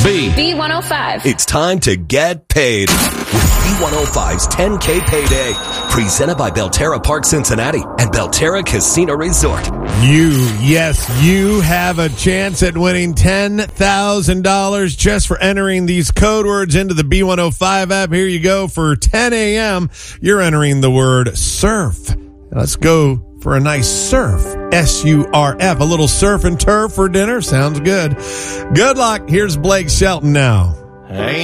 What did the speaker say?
B105. It's time to get paid with B105's 10K Payday. Presented by Belterra Park Cincinnati and Belterra Casino Resort. You have a chance at winning $10,000 just for entering these code words into the B105 app. Here you go. For 10 a.m., you're entering the word surf. Let's go for a nice surf. S-U-R-F. A little surf and turf for dinner. Sounds good. Good luck. Here's Blake Shelton now. Hey.